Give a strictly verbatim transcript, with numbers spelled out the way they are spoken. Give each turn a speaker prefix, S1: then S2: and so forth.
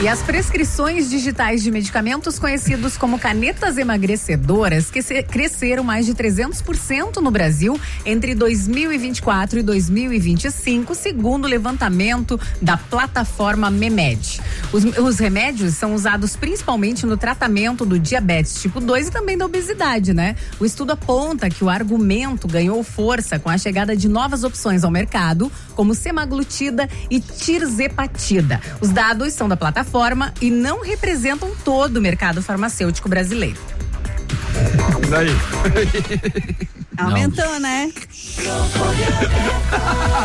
S1: E as prescrições digitais de medicamentos conhecidos como canetas emagrecedoras que se, cresceram mais de trezentos por cento no Brasil entre dois mil e vinte e quatro e dois mil e vinte e cinco, segundo o levantamento da plataforma Memed. Os, os remédios são usados principalmente no tratamento do diabetes tipo dois e também da obesidade, né? O estudo aponta que o argumento ganhou força com a chegada de novas opções ao mercado, como semaglutida e tirzepatida. Os dados são da plataforma forma e não representam todo o mercado farmacêutico brasileiro.
S2: Daí.
S3: Aumentou, né?